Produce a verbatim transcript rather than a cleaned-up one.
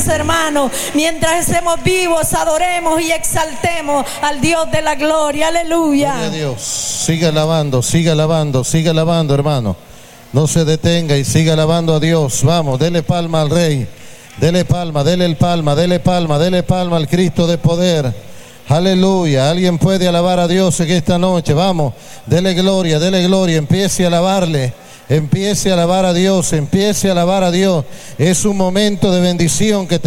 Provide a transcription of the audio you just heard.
gracias, hermano. Mientras estemos vivos, adoremos y exaltemos al Dios de la gloria. Aleluya. Gloria a Dios. Siga alabando, siga alabando, siga alabando, hermano. No se detenga y siga alabando a Dios. Vamos, dele palma al Rey. Dele palma, dele el palma, dele palma, dele palma al Cristo de poder. Aleluya. Alguien puede alabar a Dios en esta noche. Vamos, dele gloria, dele gloria. Empiece a alabarle. Empiece a alabar a Dios, empiece a alabar a Dios. Es un momento de bendición que